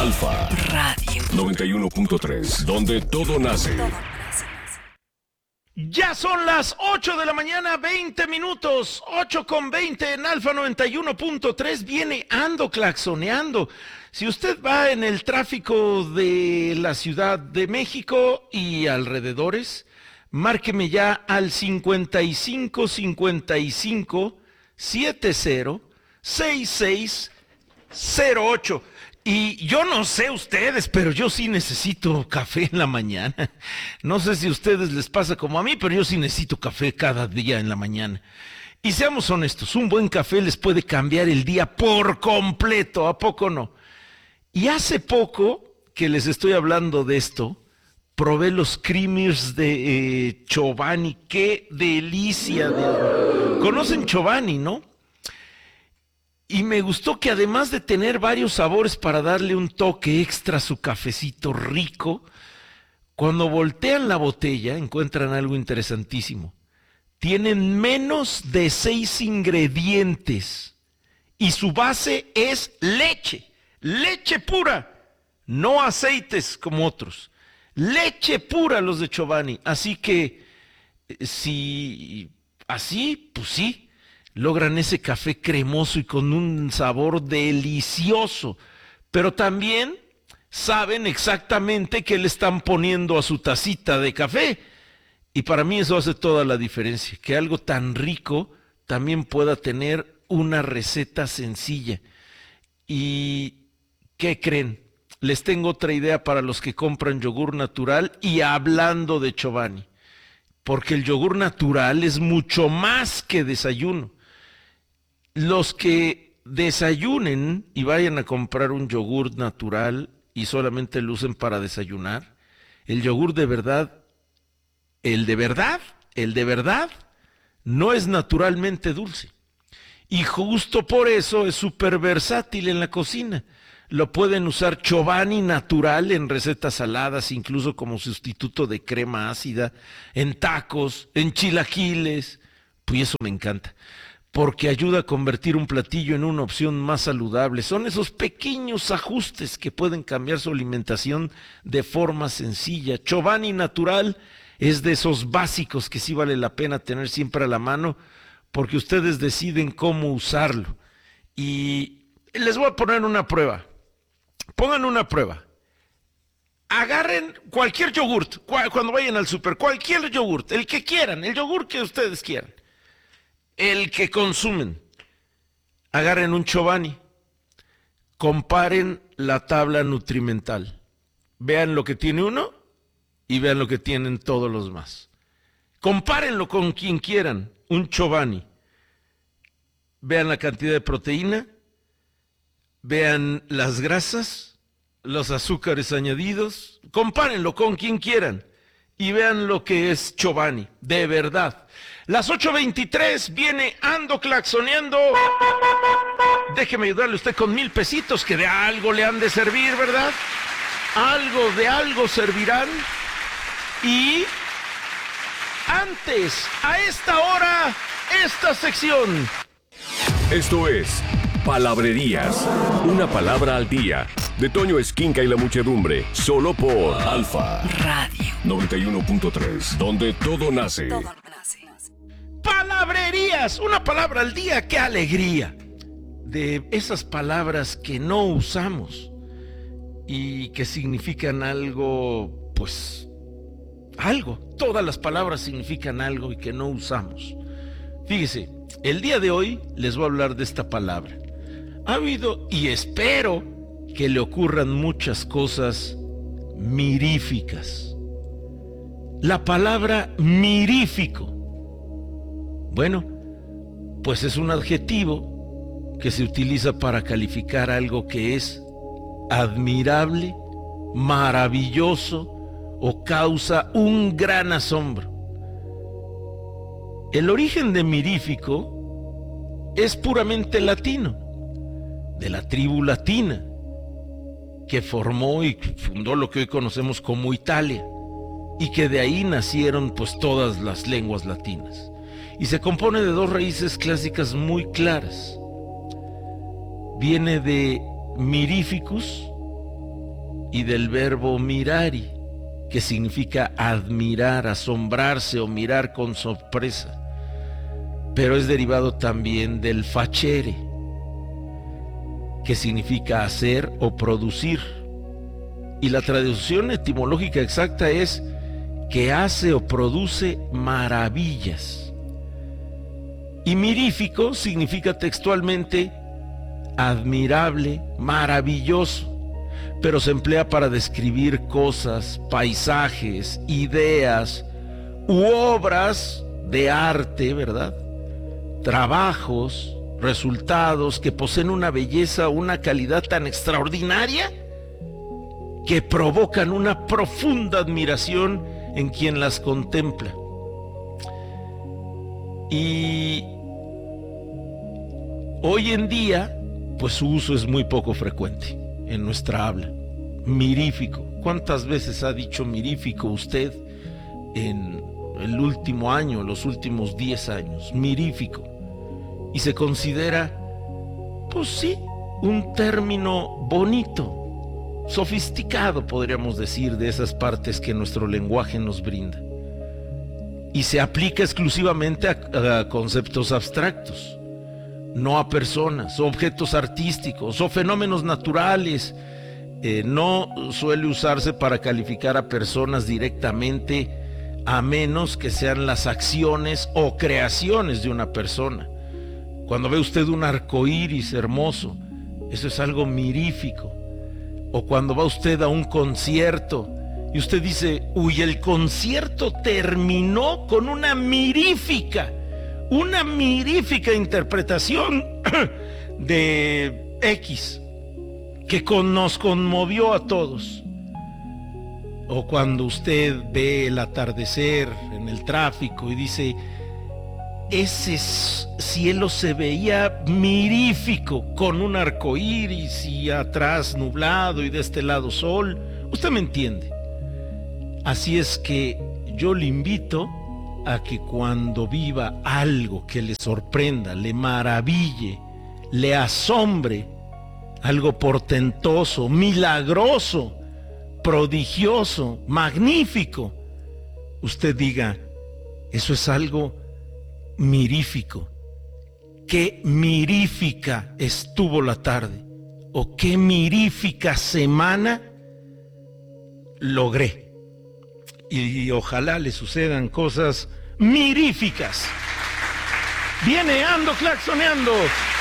Alfa Radio 91.3, donde todo nace. Ya son las 8 de la mañana, 20 minutos, 8:20 en Alfa 91.3, viene Ando Claxoneando. Si usted va en el tráfico de la Ciudad de México y alrededores, márqueme ya al 55 55 70 66 08. Y yo no sé ustedes, pero yo sí necesito café en la mañana. No sé si a ustedes les pasa como a mí, pero yo sí necesito café cada día en la mañana. Y seamos honestos, un buen café les puede cambiar el día por completo, ¿a poco no? Y hace poco que les estoy hablando de esto, probé los creamers de Chobani. ¡Qué delicia! ¿Conocen Chobani, no? Y me gustó que además de tener varios sabores para darle un toque extra a su cafecito rico, cuando voltean la botella encuentran algo interesantísimo. Tienen menos de 6 ingredientes y su base es leche, leche pura, no aceites como otros. Leche pura los de Chobani, así que si así, pues sí. Logran ese café cremoso y con un sabor delicioso, pero también saben exactamente qué le están poniendo a su tacita de café. Y para mí eso hace toda la diferencia, que algo tan rico también pueda tener una receta sencilla. ¿Y qué creen? Les tengo otra idea para los que compran yogur natural y hablando de Chobani, porque el yogur natural es mucho más que desayuno. Los que desayunen y vayan a comprar un yogur natural y solamente lo usen para desayunar, el yogur de verdad, el de verdad, no es naturalmente dulce. Y justo por eso es súper versátil en la cocina. Lo pueden usar Chobani natural en recetas saladas, incluso como sustituto de crema ácida, en tacos, en chilaquiles. Pues eso me encanta, porque ayuda a convertir un platillo en una opción más saludable. Son esos pequeños ajustes que pueden cambiar su alimentación de forma sencilla. Chobani natural es de esos básicos que sí vale la pena tener siempre a la mano, porque ustedes deciden cómo usarlo. Y les voy a poner una prueba. Pongan una prueba. Agarren cualquier yogurt, cuando vayan al súper, cualquier yogurt, el que quieran, el yogur que ustedes quieran, el que consumen. Agarren un Chobani, comparen la tabla nutrimental, vean lo que tiene uno y vean lo que tienen todos los demás. Compárenlo con quien quieran, un Chobani. Vean la cantidad de proteína, vean las grasas, los azúcares añadidos, compárenlo con quien quieran y vean lo que es Chobani, de verdad. Las 8:23, viene Ando Claxoneando. Déjeme ayudarle usted con 1,000 pesitos que de algo le han de servir, ¿verdad? Algo de algo servirán. Y antes, a esta hora, esta sección. Esto es Palabrerías, una palabra al día, de Toño Esquinca y la muchedumbre, solo por Alfa Radio 91.3, donde todo nace. Palabrerías, una palabra al día, qué alegría. De esas palabras que no usamos y que significan algo, pues, algo. Todas las palabras significan algo y que no usamos. Fíjese, el día de hoy les voy a hablar de esta palabra. Ha habido, y espero que le ocurran muchas cosas miríficas. La palabra mirífico. Bueno, pues es un adjetivo que se utiliza para calificar algo que es admirable, maravilloso o causa un gran asombro. El origen de mirífico es puramente latino, de la tribu latina, que formó y fundó lo que hoy conocemos como Italia, y que de ahí nacieron pues todas las lenguas latinas. Y se compone de dos raíces clásicas muy claras. Viene de mirificus, y del verbo mirari, que significa admirar, asombrarse o mirar con sorpresa, pero es derivado también del facere, que significa hacer o producir, y la traducción etimológica exacta es que hace o produce maravillas. Y mirífico significa textualmente admirable, maravilloso, pero se emplea para describir cosas, paisajes, ideas u obras de arte, ¿verdad? Trabajos, resultados que poseen una belleza, una calidad tan extraordinaria que provocan una profunda admiración en quien las contempla. Y hoy en día, pues su uso es muy poco frecuente en nuestra habla. Mirífico. ¿Cuántas veces ha dicho mirífico usted en el último año, los últimos 10 años? Mirífico. Y se considera, pues sí, un término bonito, sofisticado, podríamos decir, de esas partes que nuestro lenguaje nos brinda. Y se aplica exclusivamente a conceptos abstractos, no a personas, o objetos artísticos, o fenómenos naturales. No suele usarse para calificar a personas directamente, a menos que sean las acciones o creaciones de una persona. Cuando ve usted un arco iris hermoso, eso es algo mirífico. O cuando va usted a un concierto y usted dice, uy, el concierto terminó con una mirífica interpretación de X, que nos conmovió a todos. O cuando usted ve el atardecer en el tráfico y dice, ese cielo se veía mirífico, con un arco iris y atrás nublado y de este lado sol. Usted me entiende. Así es que yo le invito a que cuando viva algo que le sorprenda, le maraville, le asombre, algo portentoso, milagroso, prodigioso, magnífico, usted diga, eso es algo mirífico. Qué mirífica estuvo la tarde, o qué mirífica semana logré. Y ojalá le sucedan cosas miríficas. Viene Ando Claxoneando.